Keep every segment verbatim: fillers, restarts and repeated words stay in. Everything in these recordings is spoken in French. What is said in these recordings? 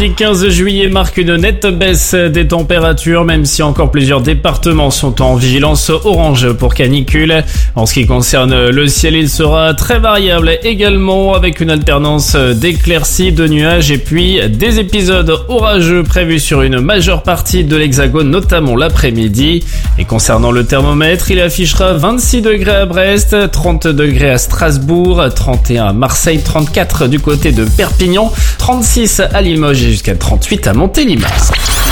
mardi quinze juillet marque une nette baisse des températures, même si encore plusieurs départements sont en vigilance orange pour canicule. En ce qui concerne le ciel, il sera très variable également, avec une alternance d'éclaircies, de nuages et puis des épisodes orageux prévus sur une majeure partie de l'Hexagone, notamment l'après-midi. Et concernant le thermomètre, il affichera vingt-six degrés à Brest, trente degrés à Strasbourg, trente et un à Marseille, trente-quatre du côté de Perpignan, trente-six à Limoges et jusqu'à trente-huit à Montélimar.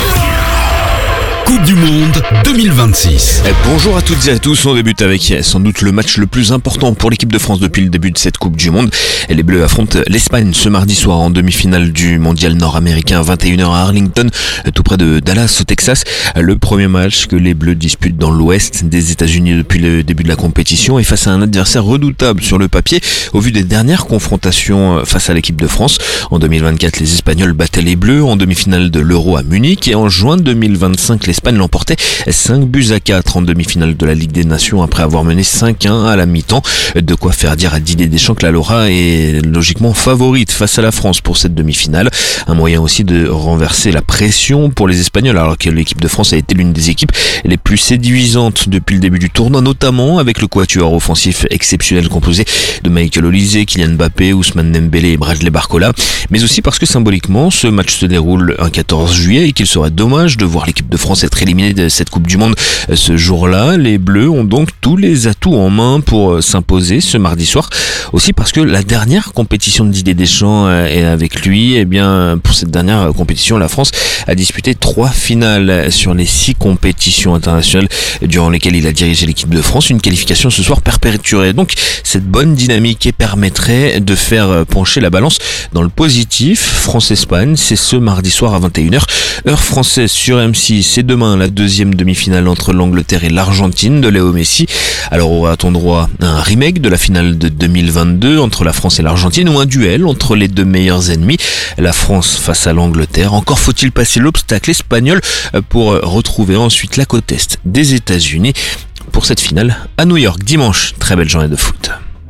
Coupe du Monde deux mille vingt-six. Bonjour à toutes et à tous, on débute avec sans doute le match le plus important pour l'équipe de France depuis le début de cette Coupe du Monde. Les Bleus affrontent l'Espagne ce mardi soir en demi-finale du mondial nord-américain à vingt et une heures à Arlington, tout près de Dallas au Texas. Le premier match que les Bleus disputent dans l'ouest des États-Unis depuis le début de la compétition et face à un adversaire redoutable sur le papier au vu des dernières confrontations face à l'équipe de France. En deux mille vingt-quatre, les Espagnols battaient les Bleus en demi-finale de l'Euro à Munich et en juin deux mille vingt-cinq, l'Espagne l'emportait cinq buts à quatre en demi-finale de la Ligue des Nations après avoir mené cinq un à la mi-temps. De quoi faire dire à Didier Deschamps que la Laura est logiquement favorite face à la France pour cette demi-finale. Un moyen aussi de renverser la pression pour les Espagnols, alors que l'équipe de France a été l'une des équipes les plus séduisantes depuis le début du tournoi, notamment avec le quatuor offensif exceptionnel composé de Michael Olise, Kylian Mbappé, Ousmane Dembélé et Bradley Barcola, mais aussi parce que symboliquement ce match se déroule un quatorze juillet et qu'il serait dommage de voir l'équipe de France être éliminée de cette Coupe du Monde ce jour-là. Les Bleus ont donc tous les atouts en main pour s'imposer ce mardi soir. Aussi parce que la dernière compétition de Didier Deschamps est avec lui, et bien pour cette dernière compétition, la France a disputé trois finales sur les six compétitions internationales durant lesquelles il a dirigé l'équipe de France. Une qualification ce soir perpétuerait donc cette bonne dynamique et permettrait de faire pencher la balance dans le positif. France-Espagne, c'est ce mardi soir à vingt et une heures, heure française sur M six. C'est demain la deuxième demi-finale entre l'Angleterre et l'Argentine de Léo Messi. Alors aura-t-on droit à un remake de la finale de deux mille vingt-deux entre la France et l'Argentine, ou un duel entre les deux meilleurs ennemis, la France face à l'Angleterre? Encore faut-il passer l'obstacle espagnol pour retrouver ensuite la côte est des États-Unis pour cette finale à New York dimanche. Très belle journée de foot.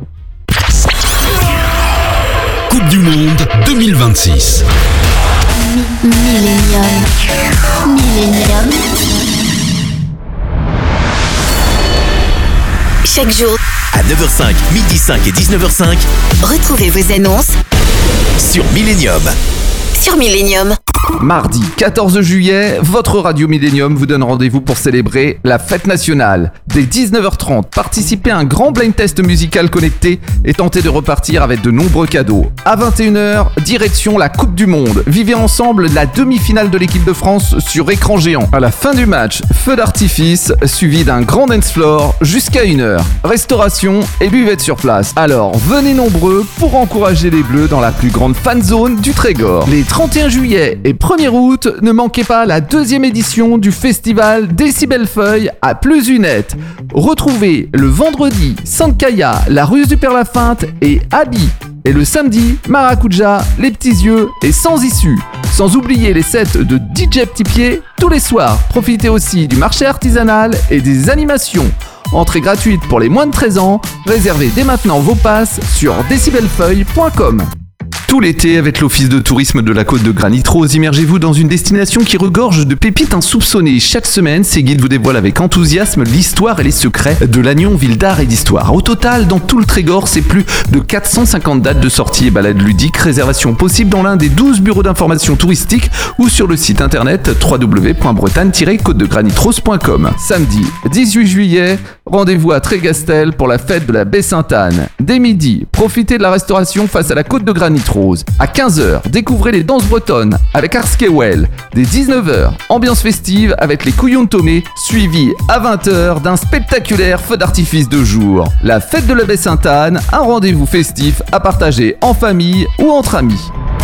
Coupe du Monde deux mille vingt-six. Millennium. Millennium. Chaque jour, à neuf heures cinq, midi cinq et dix-neuf heures cinq, retrouvez vos annonces sur Millennium. Sur Millennium. Mardi quatorze juillet, votre radio Millennium vous donne rendez-vous pour célébrer la fête nationale. Dès dix-neuf heures trente, participez à un grand blind test musical connecté et tentez de repartir avec de nombreux cadeaux. À vingt et une heures, direction la Coupe du Monde. Vivez ensemble la demi-finale de l'équipe de France sur écran géant. À la fin du match, feu d'artifice suivi d'un grand dance floor jusqu'à une heure. Restauration et buvette sur place. Alors venez nombreux pour encourager les Bleus dans la plus grande fan zone du Trégor. Les trente et un juillet et premier août, ne manquez pas la deuxième édition du festival Décibelfeuille à Pleuzunette. Retrouvez le vendredi Sainte-Caya, la ruse du Père-Lafinte et Abi. Et le samedi, Maracuja, les petits yeux et sans issue. Sans oublier les sets de D J Petit Pied tous les soirs. Profitez aussi du marché artisanal et des animations. Entrée gratuite pour les moins de treize ans. Réservez dès maintenant vos passes sur décibelfeuille point com. Tout l'été, avec l'Office de tourisme de la Côte de Granit-Rose, immergez-vous dans une destination qui regorge de pépites insoupçonnées. Chaque semaine, ces guides vous dévoilent avec enthousiasme l'histoire et les secrets de Lannion, ville d'art et d'histoire. Au total, dans tout le Trégor, c'est plus de quatre cent cinquante dates de sorties et balades ludiques. Réservation possible dans l'un des douze bureaux d'information touristique ou sur le site internet w w w point bretagne tiret côte de granitrose point com. Samedi dix-huit juillet, rendez-vous à Trégastel pour la fête de la baie Sainte-Anne. Dès midi, profitez de la restauration face à la Côte de Granit-Rose. À quinze heures, découvrez les danses bretonnes avec Arskewell. Dès dix-neuf heures, ambiance festive avec les Couillons de Tomé, suivi à vingt heures d'un spectaculaire feu d'artifice de jour. La fête de la baie Sainte-Anne, un rendez-vous festif à partager en famille ou entre amis.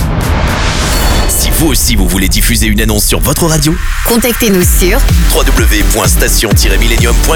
Si vous aussi vous voulez diffuser une annonce sur votre radio, contactez-nous sur w w w point station tiret millennium point